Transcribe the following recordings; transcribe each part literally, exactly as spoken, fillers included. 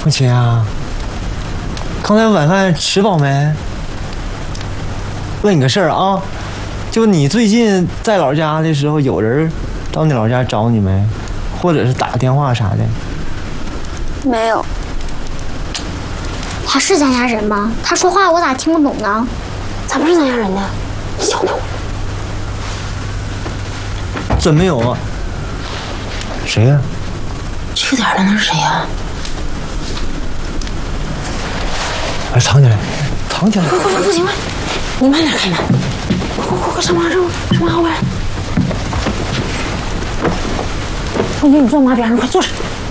凤琴啊，刚才晚饭吃饱没？问你个事儿啊，就你最近在老家的时候，有人到你老家找你没？或者是打个电话啥的？ 没有。他是咱家人吗？他说话我咋听不懂呢？ 咋不是咱家人呢？你小点我。 真没有啊？谁呀、啊？ 这点了，那是谁呀、啊？ 哎，藏起来，藏起来！ 快快快，不行快，你慢点开门！快快快快，上马上上马后边。凤姐，你坐马边上，快坐着。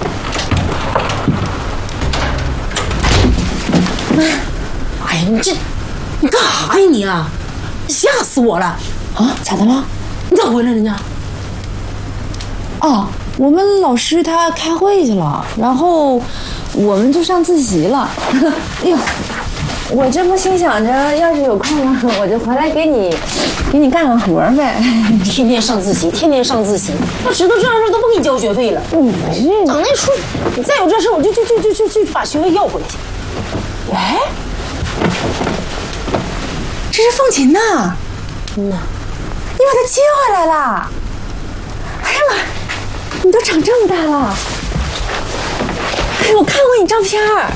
哎呀，你这，你干啥呀你啊？吓死我了！啊，咋的了？你咋回来了呢？ 哦，我们老师他开会去了，然后我们就上自习了。哎呦，我这不心想着，要是有空了，我就回来给你给你干个活呗。 天天上自习，天天上自习，要知道这样事都不给你交学费了。 你不是等那出，你再有这事，我就就就就就就把学费要回来去。 哎，这是凤琴呐！ 嗯呐， 你把她接回来了。哎呀妈，你都长这么大了！哎，我看过你照片儿。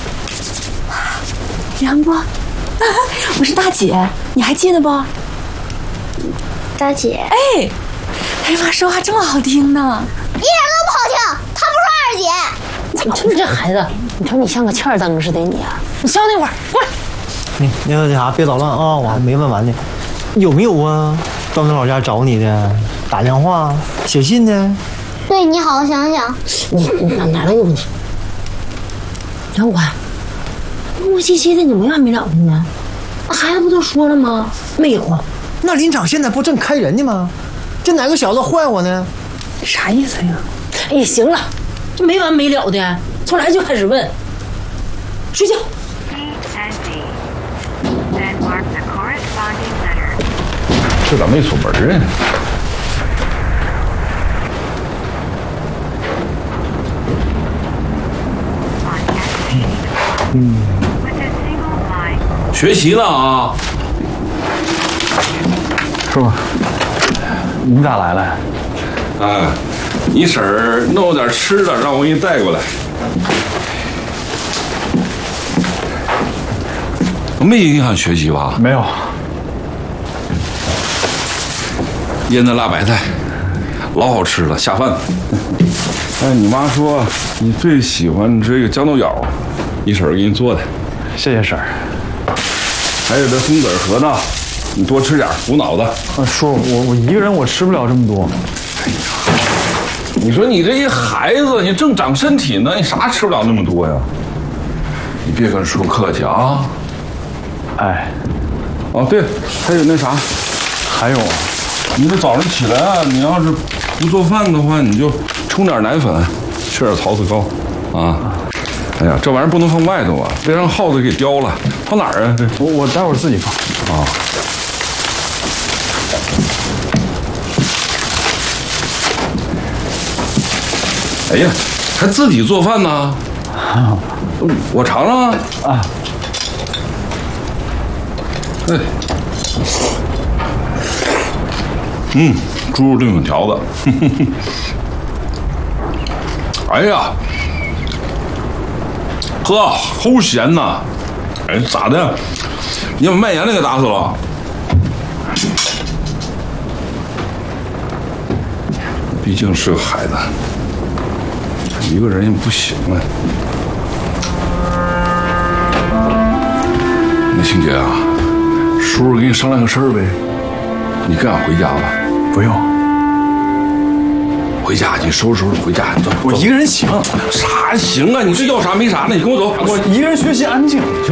杨波，我是大姐，你还记得不？ 大姐， 哎，哎呀妈，说话这么好听呢！ 一点都不好听，她不是二姐。 你瞅你这孩子，你瞅你像个欠儿灯似的你啊！你消停会儿，过来。 你那个啥，别捣乱啊！我还没问完呢。有没有啊？到你老家找你的，打电话、写信的？ 对你好好想想。 你你哪哪来的问题？杨官，磨磨唧唧的，你没完没了的呢？孩子不都说了吗？没有啊。 那林长现在不正开人呢吗？这哪个小子坏我呢？ 啥意思呀？ 哎呀，行了，这没完没了的，从来就开始问。睡觉。 这咋没锁门啊？ 嗯， 学习呢啊， 师傅，你咋来了？ 哎，你婶儿弄点吃的，让我给你带过来。没影响学习吧？ 没有。 腌的辣白菜，老好吃了，下饭。哎，你妈说你最喜欢这个豇豆角，你婶儿给你做的。 谢谢婶儿。 还有这松子核桃，你多吃点，补脑子。 啊，叔，我我一个人我吃不了这么多。 哎呀，你说你这一孩子，你正长身体呢，你啥吃不了那么多呀？你别跟叔客气啊。 哎， 哦对，还有那啥， 还有啊， 你这早上起来啊，你要是不做饭的话，你就冲点奶粉，吃点槽子糕，啊。哎呀，这玩意儿不能放外头啊，别让耗子给叼了。放哪儿啊？这我我待会儿自己放。 啊。哎呀，还自己做饭呢？ 啊、 我尝尝啊。 啊。 哎。嗯，猪肉炖粉条子。哎呀。呵，齁咸呐！哎，咋的？你把麦芽给打死了？毕竟是个孩子，一个人也不行啊。那欣姐啊，叔叔给你商量个事儿呗，你跟俺回家吧。 不用。 回家去收拾收拾，回家。走， 我一个人行。 啥行啊？你是要啥没啥呢？你跟我走。 我一个人学习安静。